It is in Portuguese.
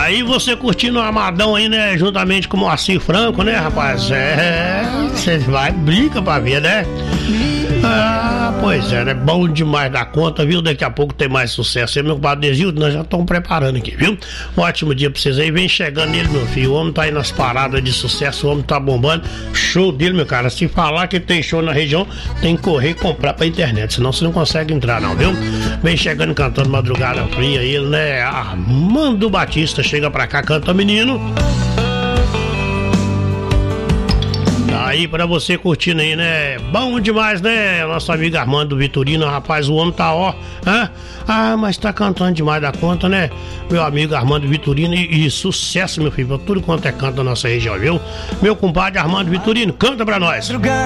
aí você curtindo o Amadão aí, né? Juntamente com o Moacir Franco, né, rapaz? Você vai, brinca pra ver, né? Pois é, né? Bom demais da conta, viu? Daqui a pouco tem mais sucesso aí, meu compadre Desildo, nós já estamos preparando aqui, viu? Um ótimo dia pra vocês aí, vem chegando nele, meu filho. O homem tá aí nas paradas de sucesso, o homem tá bombando. Show dele, meu cara. Se falar que tem show na região, tem que correr e comprar pra internet, senão você não consegue entrar, não, viu? Vem chegando cantando Madrugada Fria, ele, né? Armando Batista chega pra cá, canta menino. Aí pra você curtindo aí, né? Bom demais, né? Nosso amigo Armando Vitorino, rapaz, o homem tá ó, mas tá cantando demais da conta, né? Meu amigo Armando Vitorino e sucesso, meu filho, pra tudo quanto é canto da nossa região, viu? Meu compadre Armando Vitorino, canta pra nós.